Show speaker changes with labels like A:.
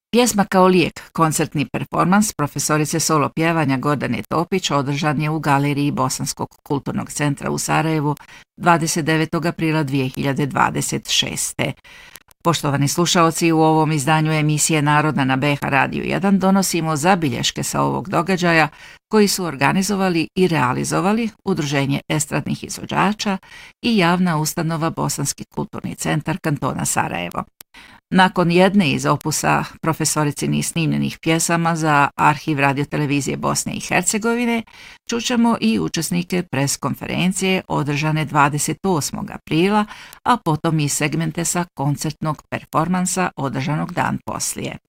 A: Pjesma kao lijek, koncertni performans profesorice solo pjevanja Gordane Topić održan je u galeriji Bosanskog kulturnog centra u Sarajevu 29. aprila 2026. Poštovani slušaoci, u ovom izdanju emisije Narodna na BH Radio 1 donosimo zabilješke sa ovog događaja koji su organizovali i realizovali Udruženje estradnih izvođača i javna ustanova Bosanski kulturni centar kantona Sarajevo. Nakon jedne iz opusa profesoricinih snimljenih pjesama za arhiv radiotelevizije Bosne i Hercegovine, čućemo i učesnike pres konferencije održane 28. aprila, a potom i segmente sa koncertnog performansa održanog dan poslije.